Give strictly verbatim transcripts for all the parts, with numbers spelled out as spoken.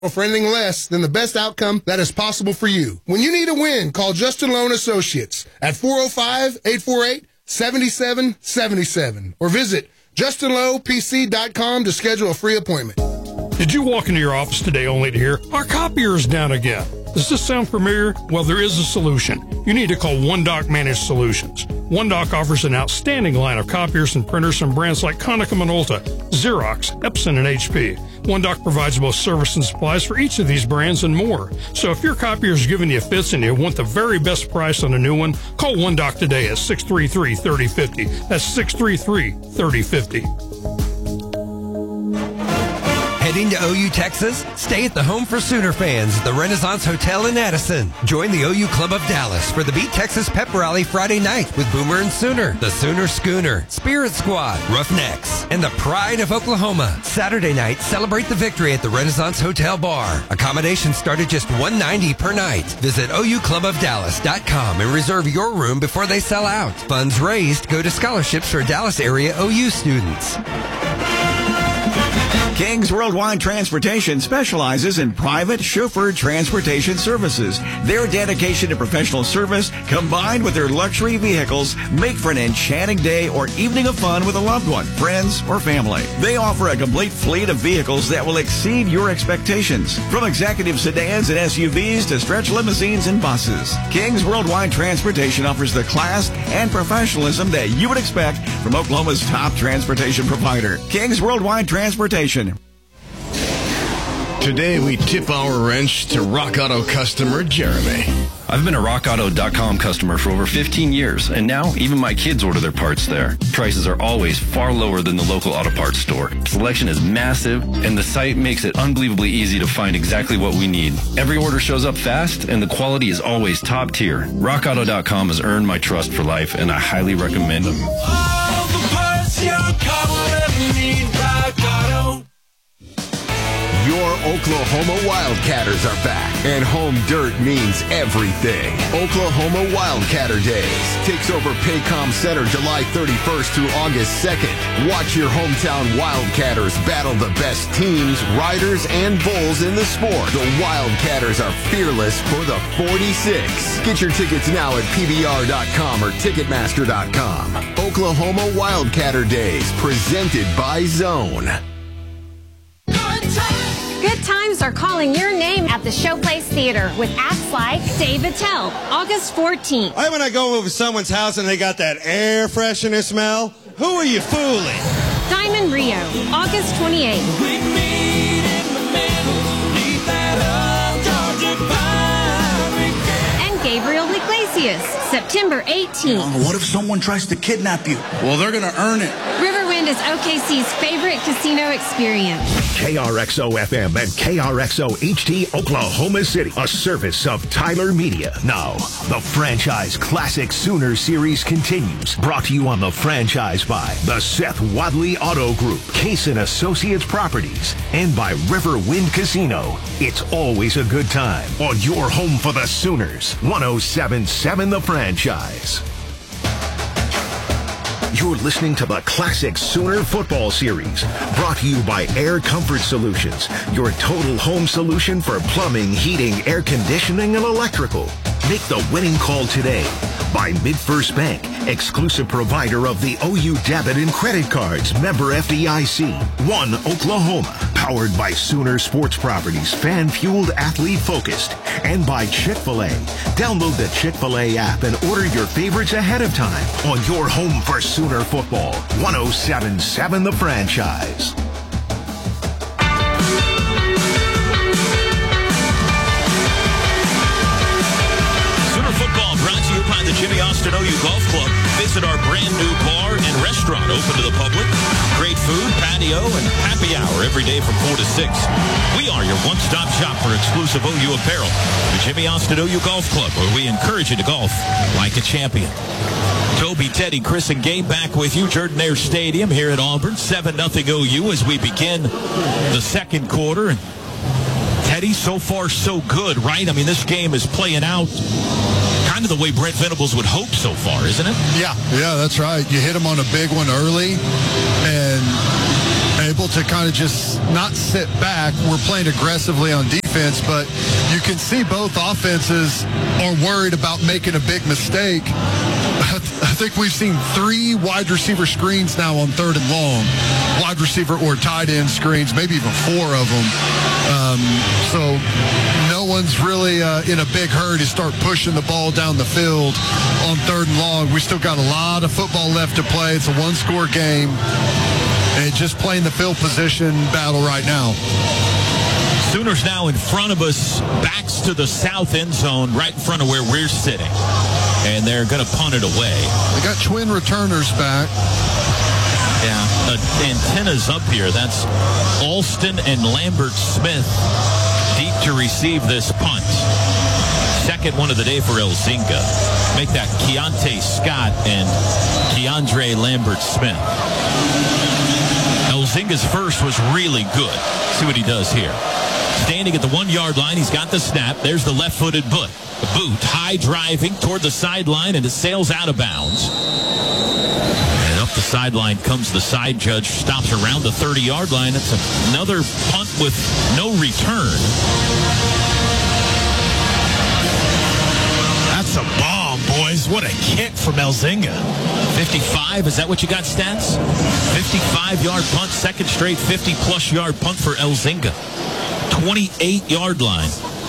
or for anything less than the best outcome that is possible for you. When you need a win, call Justin Loan Associates at four oh five, eight four eight, seven seven seven seven or visit justin low p c dot com to schedule a free appointment. Did you walk into your office today only to hear, our copier is down again? Does this sound familiar? Well, there is a solution. You need to call OneDoc Managed Solutions. OneDoc offers an outstanding line of copiers and printers from brands like Konica Minolta, Xerox, Epson, and H P. OneDoc provides both service and supplies for each of these brands and more. So if your copier is giving you fits and you want the very best price on a new one, call OneDoc today at six three three, three oh five oh. That's six three three, three oh five oh. Heading to O U, Texas? Stay at the Home for Sooner fans, the Renaissance Hotel in Addison. Join the O U Club of Dallas for the Beat Texas Pep Rally Friday night with Boomer and Sooner, the Sooner Schooner, Spirit Squad, Roughnecks, and the Pride of Oklahoma. Saturday night, celebrate the victory at the Renaissance Hotel Bar. Accommodations start at just one hundred ninety dollars per night. Visit O U club of dallas dot com and reserve your room before they sell out. Funds raised go to scholarships for Dallas area O U students. Kings Worldwide Transportation specializes in private chauffeur transportation services. Their dedication to professional service, combined with their luxury vehicles, make for an enchanting day or evening of fun with a loved one, friends, or family. They offer a complete fleet of vehicles that will exceed your expectations, from executive sedans and S U Vs to stretch limousines and buses. Kings Worldwide Transportation offers the class and professionalism that you would expect from Oklahoma's top transportation provider. Kings Worldwide Transportation. Today, we tip our wrench to Rock Auto customer Jeremy. I've been a rock auto dot com customer for over fifteen years, and now even my kids order their parts there. Prices are always far lower than the local auto parts store. Selection is massive, and the site makes it unbelievably easy to find exactly what we need. Every order shows up fast, and the quality is always top tier. rock auto dot com has earned my trust for life, and I highly recommend them. All the parts your car will ever need, Rock Auto. Your Oklahoma Wildcatters are back, and home dirt means everything. Oklahoma Wildcatter Days takes over Paycom Center July thirty-first through August second. Watch your hometown Wildcatters battle the best teams, riders, and bulls in the sport. The Wildcatters are fearless for the forty-six. Get your tickets now at P B R dot com or Ticketmaster dot com. Oklahoma Wildcatter Days, presented by Zone. Good times are calling your name at the Showplace Theater with acts like Dave Attell, August fourteenth. Right when I go over someone's house and they got that air freshener smell, who are you fooling? Diamond Rio, August twenty-eighth. We meet in the middle, beneath that old Georgia pine. And Gabriel Iglesias, September eighteenth. Oh, what if someone tries to kidnap you? Well, they're going to earn it. Riverwind is O K C's favorite casino experience. K R X O F M and K R X O H D Oklahoma City, a service of Tyler Media. Now, the Franchise Classic Sooner Series continues, brought to you on the franchise by the Seth Wadley Auto Group, Case and Associates Properties, and by Riverwind Casino. It's always a good time on your home for the Sooners, one oh seven point seven The Franchise. You're listening to the Classic Sooner Football Series, brought to you by Air Comfort Solutions, your total home solution for plumbing, heating, air conditioning, and electrical. Make the winning call today. By MidFirst Bank, exclusive provider of the O U debit and credit cards, member F D I C. One Oklahoma, powered by Sooner Sports Properties, fan-fueled, athlete-focused. And by Chick-fil-A. Download the Chick-fil-A app and order your favorites ahead of time on your home for Sooner football. one oh seven point seven The Franchise. By the Jimmy Austin O U Golf Club. Visit our brand new bar and restaurant open to the public. Great food, patio, and happy hour every day from four to six. We are your one-stop shop for exclusive O U apparel. The Jimmy Austin O U Golf Club, where we encourage you to golf like a champion. Toby, Teddy, Chris, and Gabe back with you. Jordan Air Stadium here at Auburn. seven nothing O U as we begin the second quarter. And Teddy, so far so good, right? I mean, this game is playing out kind of the way Brent Venables would hope so far, isn't it? Yeah, yeah, that's right. You hit him on a big one early and able able to kind of just not sit back. We're playing aggressively on defense, but you can see both offenses are worried about making a big mistake. I think we've seen three wide receiver screens now on third and long, wide receiver or tight end screens, maybe even four of them. Um, so no one's really uh, in a big hurry to start pushing the ball down the field on third and long. We still got a lot of football left to play. It's a one-score game, and just playing the field position battle right now. Sooners now in front of us, backs to the south end zone, right in front of where we're sitting. And they're going to punt it away. They got twin returners back. Yeah, uh, antennas up here. That's Alston and Lambert Smith deep to receive this punt. Second one of the day for Elzinga. Make that Keontae Scott and Keandre Lambert Smith. Elzinga's first was really good. See what he does here. Standing at the one-yard line, he's got the snap. There's the left-footed boot. Boot, high driving toward the sideline, and it sails out of bounds. And up the sideline comes the side judge, stops around the thirty-yard line. It's another punt with no return. That's a bomb, boys. What a kick from Elzinga. fifty-five, is that what you got, stats? fifty-five-yard punt, second straight fifty-plus yard punt for Elzinga. twenty-eight-yard line.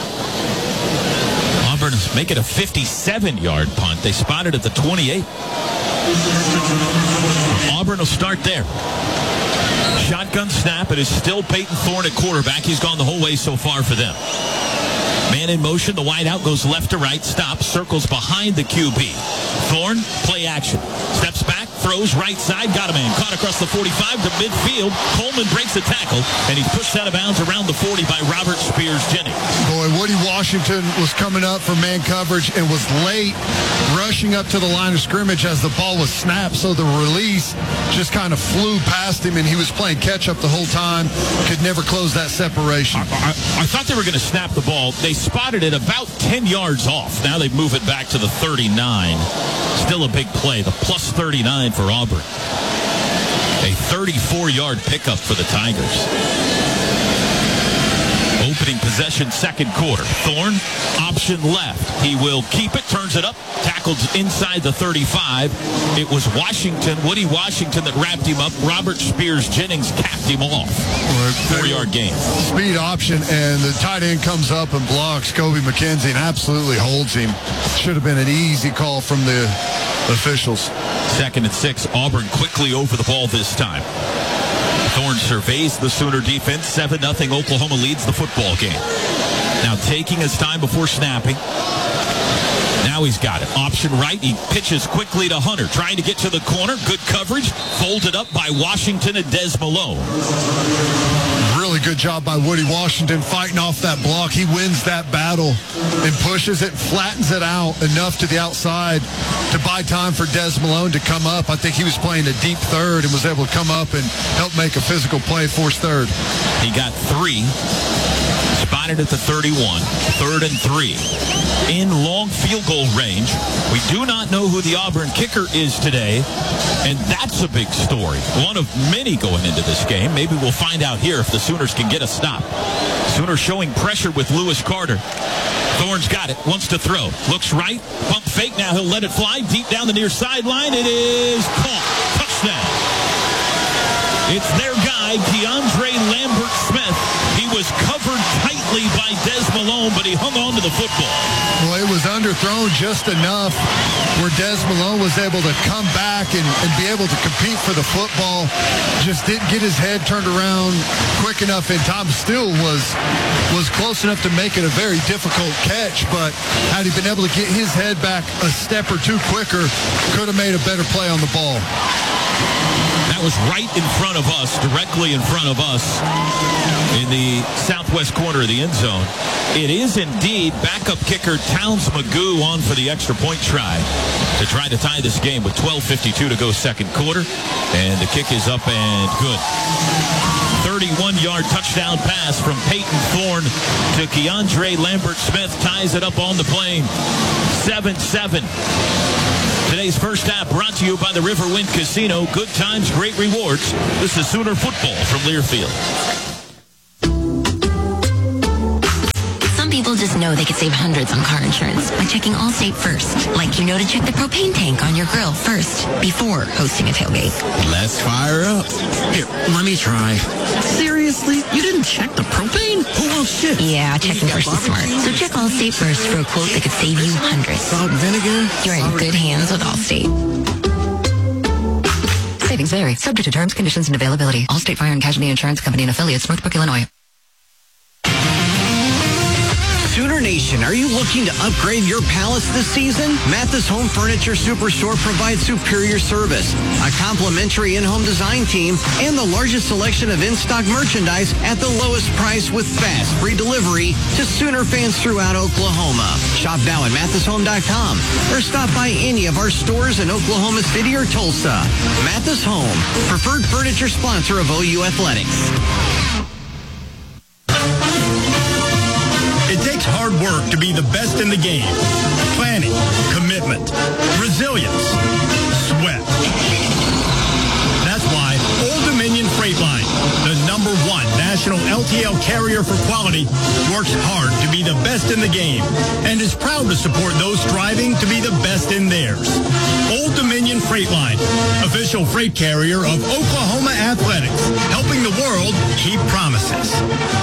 Auburn make it a fifty-seven-yard punt. They spotted at the twenty-eight. Auburn will start there. Shotgun snap. It is still Peyton Thorne at quarterback. He's gone the whole way so far for them. Man in motion. The wide out goes left to right. Stops. Circles behind the Q B. Thorne, play action. Steps back. Throws right side. Got a man. Caught across the forty-five to midfield. Coleman breaks the tackle. And he's pushed out of bounds around the forty by Robert Spears-Jennings. Boy, Woody Washington was coming up for man coverage and was late rushing up to the line of scrimmage as the ball was snapped. So the release just kind of flew past him, and he was playing catch-up the whole time. Could never close that separation. I, I, I thought they were going to snap the ball. They spotted it about ten yards off. Now they move it back to the thirty-nine. Still a big play. The plus thirty-nine for Auburn. A thirty-four-yard pickup for the Tigers. Opening possession, second quarter. Thorne, option left. He will keep it, turns it up, tackled inside the thirty-five. It was Washington, Woody Washington, that wrapped him up. Robert Spears-Jennings capped him off. Four-yard gain. Speed option, and the tight end comes up and blocks Kobe McKenzie and absolutely holds him. Should have been an easy call from the officials. Second and six. Auburn quickly over the ball this time. Thorne surveys the Sooner defense. seven nothing. Oklahoma leads the football game. Now taking his time before snapping. Now he's got it. Option right. He pitches quickly to Hunter. Trying to get to the corner. Good coverage. Folded up by Washington and Des Malone. Really good job by Woody Washington fighting off that block. He wins that battle and pushes it, flattens it out enough to the outside to buy time for Des Malone to come up. I think he was playing a deep third and was able to come up and help make a physical play, force third. He got three. Spotted at the thirty-one. Third and three. In long field goal range. We do not know who the Auburn kicker is today, and that's a big story. One of many going into this game. Maybe we'll find out here if the Sooners can get a stop. Sooners showing pressure with Lewis Carter. Thorne's got it. Wants to throw. Looks right. Pump fake. Now he'll let it fly deep down the near sideline. It is caught. Touchdown. It's their guy, Keandre Lambert Smith. He was covered tightly by Des Malone, but he hung on to the football. Well, it was underthrown just enough where Des Malone was able to come back and, and be able to compete for the football. Just didn't get his head turned around quick enough, and Tom Steele was, was close enough to make it a very difficult catch, but had he been able to get his head back a step or two quicker, could have made a better play on the ball. That was right in front of us, directly in front of us in the southwest corner of the end zone. It is indeed backup kicker Towns Magoo on for the extra point try to try to tie this game with twelve fifty-two to go second quarter. And the kick is up and good. thirty-one-yard touchdown pass from Peyton Thorne to Keandre Lambert Smith ties it up on the plane. seven seven. Today's first half brought to you by the Riverwind Casino. Good times, great rewards. This is Sooner football from Learfield. Some people just know they could save hundreds on car insurance by checking Allstate first. Like you know to check the propane tank on your grill first before hosting a tailgate. Let's fire up. Here, let me try. Seriously? You didn't check the propane? Who else shit? Yeah, checking first is smart. So check Allstate first for a quote that could save you hundreds. Salt and vinegar? You're in good hands with Allstate. Savings vary. Subject to terms, conditions, and availability. Allstate Fire and Casualty Insurance Company and affiliates, Northbrook, Illinois. Sooner Nation, are you looking to upgrade your palace this season? Mathis Home Furniture Superstore provides superior service, a complimentary in-home design team, and the largest selection of in-stock merchandise at the lowest price with fast free delivery to Sooner fans throughout Oklahoma. Shop now at mathis home dot com or stop by any of our stores in Oklahoma City or Tulsa. Mathis Home, preferred furniture sponsor of O U Athletics. It takes hard work to be the best in the game. Planning, commitment, resilience, sweat. That's why Old Dominion Freight Line, the number one national L T L carrier for quality, works hard to be the best in the game and is proud to support those striving to be the best in theirs. Old Dominion Freight Line, official freight carrier of Oklahoma Athletics, helping the world keep promises.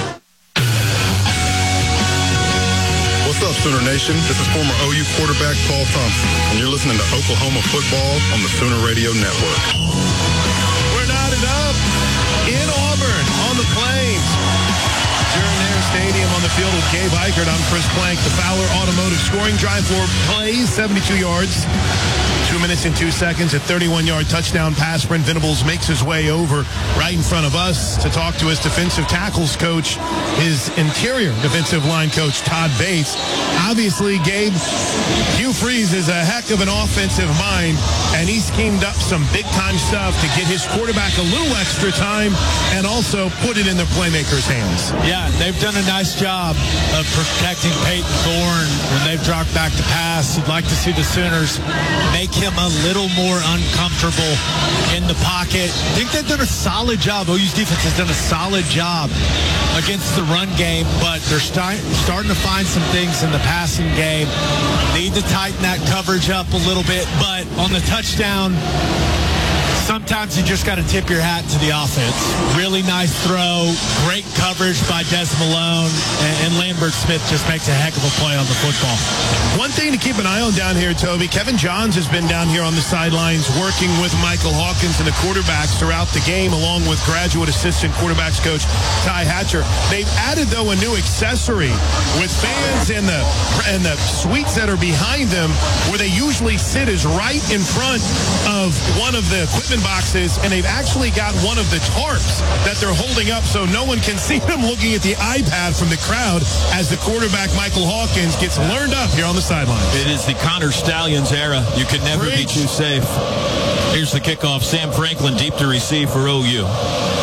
What's up, Sooner Nation? This is former O U quarterback Paul Thompson, and you're listening to Oklahoma football on the Sooner Radio Network. We're knotted up in Auburn on the Plains. Durham Stadium on the field with Gabe Eichert. I'm Chris Plank. The Fowler Automotive scoring drive for plays, seventy-two yards. Two minutes and two seconds, a thirty-one-yard touchdown pass. Brent Venables makes his way over right in front of us to talk to his defensive tackles coach, his interior defensive line coach, Todd Bates. Obviously, Gabe, Hugh Freeze is a heck of an offensive mind, and he schemed up some big-time stuff to get his quarterback a little extra time and also put it in the playmakers' hands. Yeah, they've done a nice job of protecting Peyton Thorne when they've dropped back to pass. You'd like to see the Sooners make him a little more uncomfortable in the pocket. I think they've done a solid job. O U's defense has done a solid job against the run game, but they're start, starting to find some things in the passing game. Need to tighten that coverage up a little bit, but on the touchdown, sometimes you just got to tip your hat to the offense. Really nice throw, great coverage by Des Malone, and, and Lambert Smith just makes a heck of a play on the football. One thing to keep an eye on down here, Toby, Kevin Johns has been down here on the sidelines working with Michael Hawkins and the quarterbacks throughout the game, along with graduate assistant quarterbacks coach Ty Hatcher. They've added, though, a new accessory with fans and the and the suites that are behind them, where they usually sit is right in front of one of the equipment boxes, and they've actually got one of the tarps that they're holding up so no one can see them looking at the iPad from the crowd as the quarterback Michael Hawkins gets learned up here on the sideline. It is the Connor Stallions era. You can never Preach. be too safe. Here's the kickoff. Sam Franklin deep to receive for O U.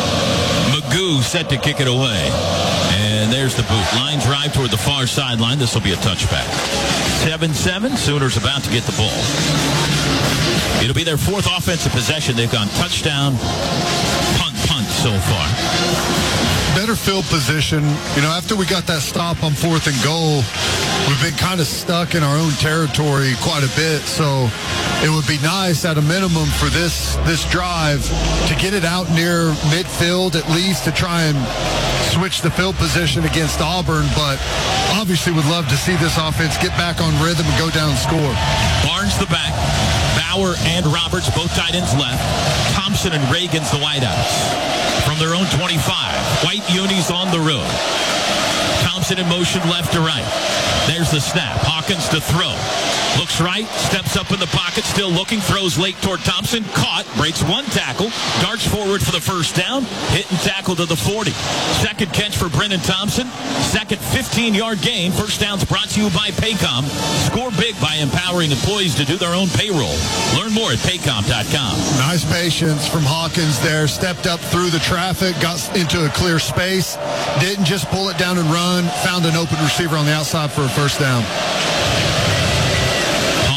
Magoo set to kick it away. And there's the boot. Line drive toward the far sideline. This will be a touchback. seven seven. Sooners about to get the ball. It'll be their fourth offensive possession. They've gone touchdown, punt, punt so far. Better field position. You know, after we got that stop on fourth and goal, we've been kind of stuck in our own territory quite a bit. So it would be nice at a minimum for this this drive to get it out near midfield at least to try and switch the field position against Auburn. But obviously would love to see this offense get back on rhythm and go down and score. Barnes the back. Bauer and Roberts, both tight ends left. Thompson and Reagan's the wideouts. From their own twenty-five, White Unis on the road. Thompson in motion left to right. There's the snap. Hawkins to throw. Looks right, steps up in the pocket, still looking, throws late toward Thompson. Caught, breaks one tackle, darts forward for the first down, hit and tackle to the forty. Second catch for Brennan Thompson. Second fifteen-yard gain. First down's brought to you by Paycom. Score big by empowering employees to do their own payroll. Learn more at paycom dot com. Nice patience from Hawkins there. Stepped up through the traffic, got into a clear space. Didn't just pull it down and run. Found an open receiver on the outside for a first down.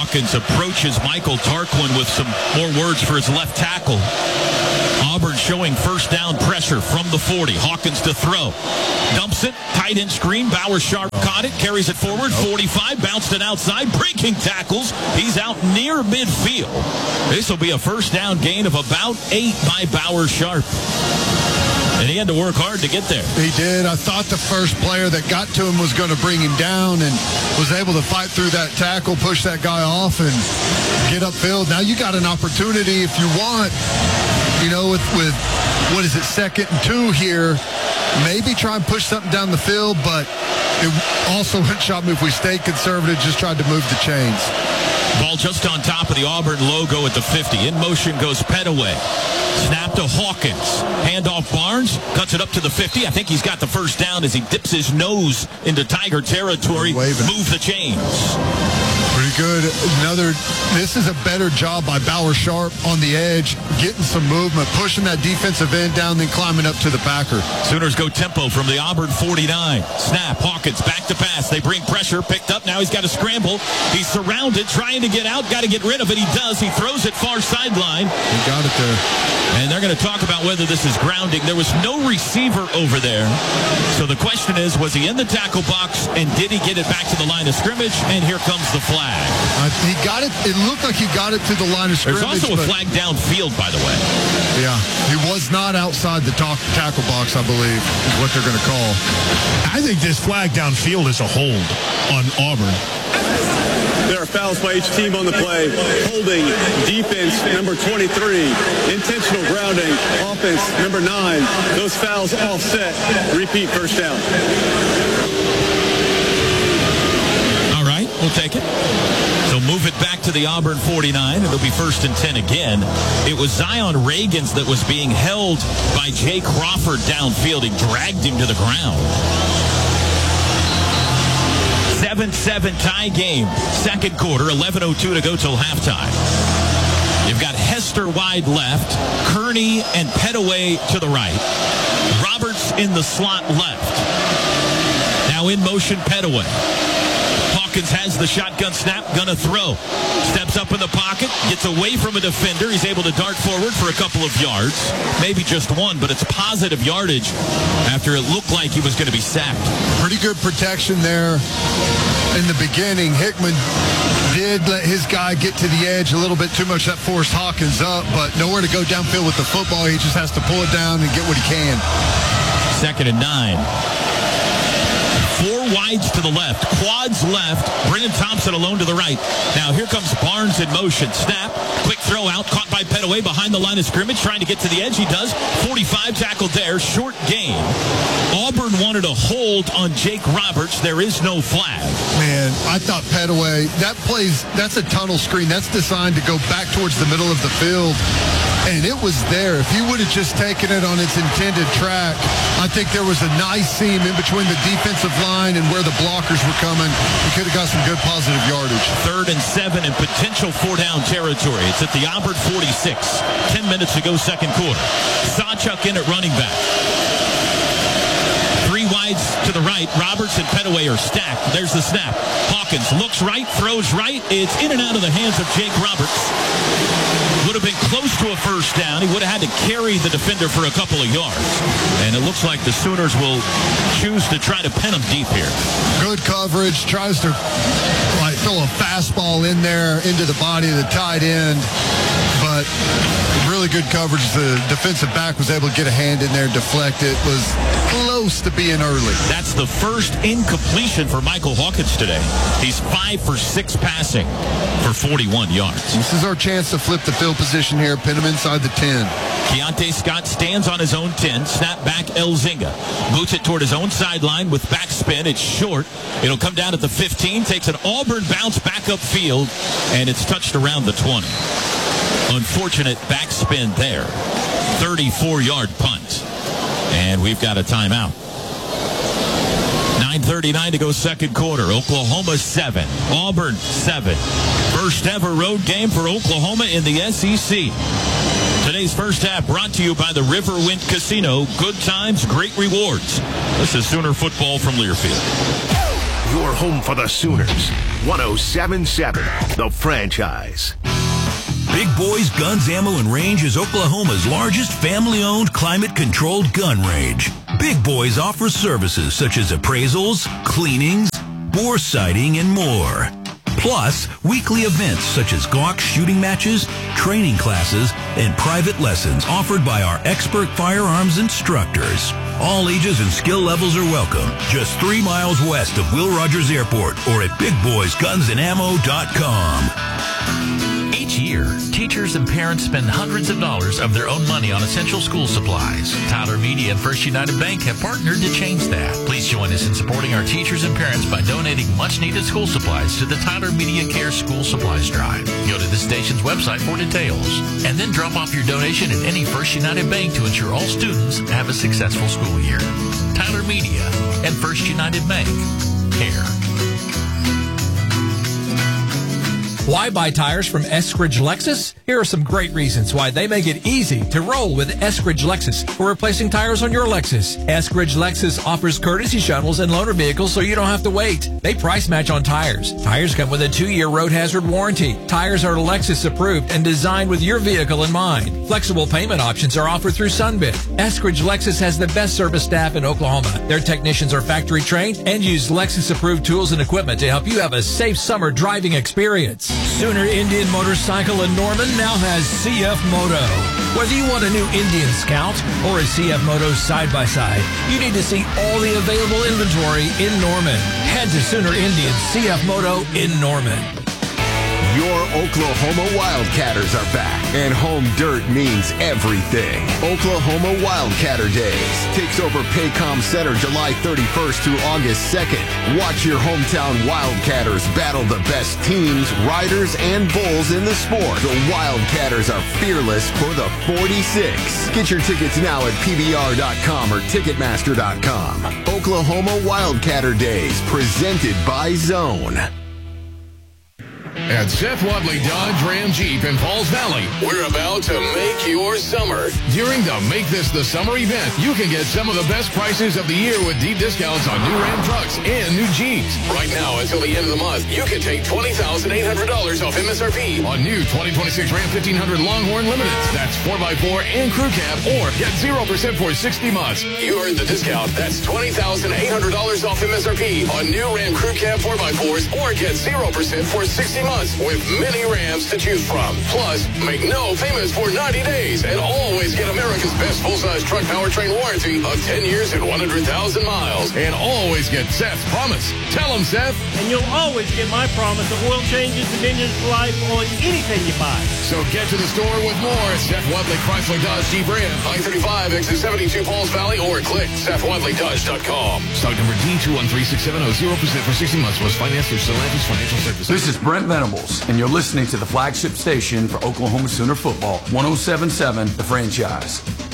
Hawkins approaches Michael Tarquin with some more words for his left tackle. Auburn showing first down pressure from the forty. Hawkins to throw. Dumps it. Tight end screen. Bauer Sharp caught it. Carries it forward. forty-five. Bounced it outside. Breaking tackles. He's out near midfield. This will be a first down gain of about eight by Bauer Sharp. And he had to work hard to get there. He did. I thought the first player that got to him was going to bring him down and was able to fight through that tackle, push that guy off, and get upfield. Now you got an opportunity if you want, you know, with, with what is it, second and two here, maybe try and push something down the field, but it also wouldn't shot me if we stayed conservative, just tried to move the chains. Ball just on top of the Auburn logo at the fifty. In motion goes Petaway. Snap to Hawkins. Handoff Barnes. Cuts it up to the fifty. I think he's got the first down as he dips his nose into Tiger territory. Move the chains. Pretty good. Another, this is a better job by Bauer Sharp on the edge, getting some movement, pushing that defensive end down, then climbing up to the backer. Sooners go tempo from the Auburn forty-nine. Snap. Hawkins back to pass. They bring pressure. Picked up. Now he's got to scramble. He's surrounded, trying to get out. Got to get rid of it. He does. He throws it far sideline. He got it there. And they're going to talk about whether this is grounding. There was no receiver over there. So the question is, was he in the tackle box, and did he get it back to the line of scrimmage? And here comes the flag. Uh, he got it. It looked like he got it to the line of scrimmage. There's also a flag downfield, by the way. Yeah, he was not outside the talk, tackle box, I believe, is what they're going to call. I think this flag downfield is a hold on Auburn. There are fouls by each team on the play. Holding, defense, number twenty-three. Intentional grounding, offense, number nine. Those fouls offset. Repeat first down. All right, we'll take it. So move it back to the Auburn forty-nine. It'll be first and ten again. It was Zion Reagans that was being held by Jay Crawford downfield. He dragged him to the ground. seven seven tie game. Second quarter, eleven oh two to go till halftime. You've got Hester wide left, Kearney and Petaway to the right. Roberts in the slot left. Now in motion, Petaway. Hawkins has the shotgun snap, gonna throw. Steps up in the pocket, gets away from a defender. He's able to dart forward for a couple of yards. Maybe just one, but it's positive yardage after it looked like he was going to be sacked. Pretty good protection there in the beginning. Hickman did let his guy get to the edge a little bit too much. That forced Hawkins up, but nowhere to go downfield with the football. He just has to pull it down and get what he can. Second and nine. Four wides to the left, quads left, Brennan Thompson alone to the right. Now here comes Barnes in motion. Snap, quick throw out, caught by Petaway behind the line of scrimmage, trying to get to the edge. He does. forty-five tackled there, short gain. Auburn wanted a hold on Jake Roberts. There is no flag. Man, I thought Petaway, that plays, that's a tunnel screen. That's designed to go back towards the middle of the field. And it was there. If he would have just taken it on its intended track, I think there was a nice seam in between the defensive line and where the blockers were coming. He could have got some good positive yardage. Third and seven in potential four-down territory. It's at the Auburn forty-six. Ten minutes to go, second quarter. Sawchuk in at running back. Three wides to the right. Roberts and Petaway are stacked. There's the snap. Hawkins looks right, throws right. It's in and out of the hands of Jake Roberts. Would have been close to a first down. He would have had to carry the defender for a couple of yards. And it looks like the Sooners will choose to try to pin him deep here. Good coverage. Tries to like throw a fastball in there into the body of the tight end. But really good coverage. The defensive back was able to get a hand in there, deflect it. Was close to being early. That's the first incompletion for Michael Hawkins today. He's five for six passing for forty-one yards. This is our chance to flip the field position here, pin him inside the ten. Keontae Scott stands on his own ten. Snap back, Elzinga. Boots it toward his own sideline with backspin. It's short. It'll come down at the fifteen. Takes an Auburn bounce back upfield, and it's touched around the twenty. Unfortunate backspin there. thirty-four-yard punt. And we've got a timeout. nine thirty-nine to go second quarter. Oklahoma seven. Auburn seven. First ever road game for Oklahoma in the S E C. Today's first half brought to you by the Riverwind Casino. Good times, great rewards. This is Sooner football from Learfield. Your your home for the Sooners. one oh seven point seven, The Franchise. Big Boys Guns, Ammo, and Range is Oklahoma's largest family-owned, climate-controlled gun range. Big Boys offers services such as appraisals, cleanings, bore sighting, and more. Plus, weekly events such as Glock shooting matches, training classes, and private lessons offered by our expert firearms instructors. All ages and skill levels are welcome. Just three miles west of Will Rogers Airport or at big boys guns and ammo dot com. Each year, teachers and parents spend hundreds of dollars of their own money on essential school supplies. Tyler Media and First United Bank have partnered to change that. Please join us in supporting our teachers and parents by donating much-needed school supplies to the Tyler Media Care School Supplies Drive. Go to the station's website for details, and then drop off your donation at any First United Bank to ensure all students have a successful school year. Tyler Media and First United Bank. Care. Why buy tires from Eskridge Lexus? Here are some great reasons why they make it easy to roll with Eskridge Lexus for replacing tires on your Lexus. Eskridge Lexus offers courtesy shuttles and loaner vehicles so you don't have to wait. They price match on tires. Tires come with a two-year road hazard warranty. Tires are Lexus approved and designed with your vehicle in mind. Flexible payment options are offered through Sunbit. Eskridge Lexus has the best service staff in Oklahoma. Their technicians are factory trained and use Lexus approved tools and equipment to help you have a safe summer driving experience. Sooner Indian Motorcycle in Norman now has C F Moto. Whether you want a new Indian Scout or a C F Moto side-by-side, you need to see all the available inventory in Norman. Head to Sooner Indian C F Moto in Norman. Your Oklahoma Wildcatters are back, and home dirt means everything. Oklahoma Wildcatter Days takes over Paycom Center July thirty-first through August second. Watch your hometown Wildcatters battle the best teams, riders, and bulls in the sport. The Wildcatters are fearless for the forty-six. Get your tickets now at P B R dot com or Ticketmaster dot com. Oklahoma Wildcatter Days, presented by Zone. At Seth Wadley Dodge Ram Jeep in Pauls Valley, we're about to make your summer. During the Make This the Summer event, you can get some of the best prices of the year with deep discounts on new Ram trucks and new Jeeps. Right now, until the end of the month, you can take twenty thousand eight hundred dollars off M S R P on new twenty twenty-six Ram fifteen hundred Longhorn Limiteds. That's four by four and crew cab, or get zero percent for sixty months. You earned the discount. That's twenty thousand eight hundred dollars off M S R P on new Ram crew cab four by fours, or get zero percent for sixty months. With many Rams to choose from. Plus, make no payments for ninety days and always get America's best full-size truck powertrain warranty of ten years and one hundred thousand miles. And always get Seth's promise. Tell him, Seth. And you'll always get my promise of oil changes and engine life on anything you buy. So get to the store with more at Seth Wadley Chrysler Dodge Jeep Ram, I thirty-five, exit seventy-two, Pauls Valley, or click Seth Wadley Dodge dot com. Stock number D two one three six seven zero, zero percent for sixty months. Was financed through Stellantis Financial Services. This is Brent Venables, and you're listening to the flagship station for Oklahoma Sooner football, one oh seven point seven The Franchise.